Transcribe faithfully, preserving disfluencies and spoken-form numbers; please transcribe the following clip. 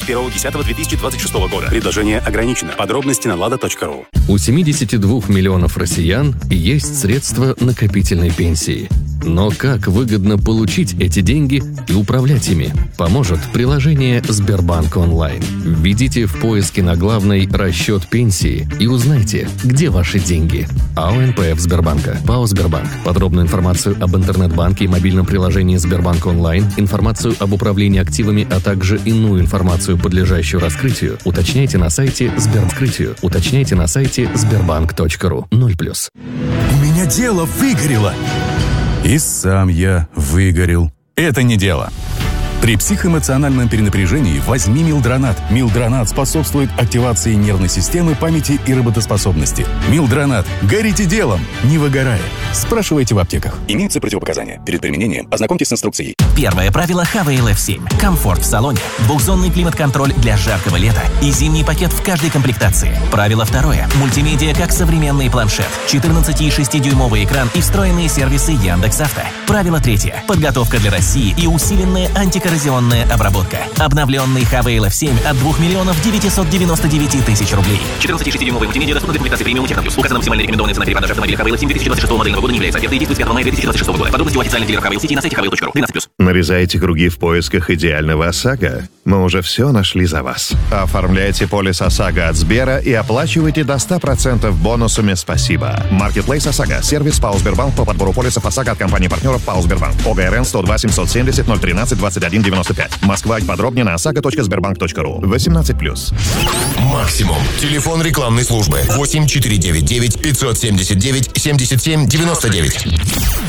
первого десятого две тысячи двадцать шестого года. Предложение ограничено. Подробности на лада точка ру. У семидесяти двух миллионов россиян есть средства накопительной пенсии. Но как выгодно получить эти деньги и управлять ими? Поможет приложение Сбербанк онлайн. Введите в поиске на главной «Расчет пенсии» и узнайте, где ваши деньги. АО эн пэ эф Сбербанка. ПАО Сбербанк. Подробную информацию об интернет-банке и мобильном приложении Сбербанк онлайн, информацию об управлении активами, а также иную информацию, подлежащую раскрытию, уточняйте на сайте Сбербанк. Уточняйте на сайте сбербанк точка ру. ноль плюс. У меня дело выгорело. И сам я выгорел. Это не дело. При психоэмоциональном перенапряжении возьми Милдронат. Милдронат способствует активации нервной системы, памяти и работоспособности. Милдронат. Горите делом, не выгорая. Спрашивайте в аптеках. Имеются противопоказания. Перед применением ознакомьтесь с инструкцией. Первое правило эйч ви эл эф семь. Комфорт в салоне. Двухзонный климат-контроль для жаркого лета и зимний пакет в каждой комплектации. Правило второе. Мультимедиа как современный планшет. четырнадцати и шести дюймовый экран и встроенные сервисы Яндекс.Авто. Правило третье. Подготовка для России и усиленная антикоррозионная обработка. Обновленный эйч ви эл эф семь от двух миллионов девятисот девяноста девяти тысяч рублей. четырнадцати и шести дюймовый мультимедиа доступна для комплектации премиум Техноплюс. Указана максимально рекомендованная цена перепродажи автомобиля эйч ви эл эф семь две тысячи двадцать шестого модельного года не является офертой и действует с пятого мая две тысячи двадцать шестого года. Подробности у официальных дилеров эйч ви эл сети на сайте эйч ви эл точка ру. тринадцать плюс. Нарезаете круги в поисках идеального ОСАГО? Мы уже все нашли за вас. Оформляйте полис ОСАГО от Сбера и оплачивайте до ста процентов бонусами «Спасибо». Маркетплейс ОСАГО. Сервис ПАО Сбербанк по подбору полисов ОСАГО от компании-партнеров ПАО Сбербанк. ОГРН сто два семьсот семьдесят ноль тринадцать двадцать один девяносто пять. Москва. Подробнее на осаго точка сбербанк точка ру. восемнадцать плюс. Максимум. Телефон рекламной службы восемь четыре девять девять пятьсот семьдесят девять семьдесят семь девяносто девять.